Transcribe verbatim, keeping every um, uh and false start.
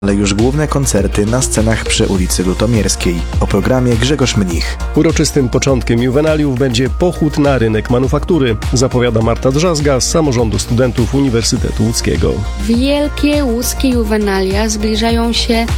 ale już główne koncerty na scenach przy ulicy Lutomierskiej. O programie Grzegorz Mnich. Uroczystym początkiem juwenaliów będzie pochód na rynek manufaktury, zapowiada Marta Drzazga z Samorządu Studentów Uniwersytetu Łódzkiego. Wielkie łódzkie juwenalia zbliżają się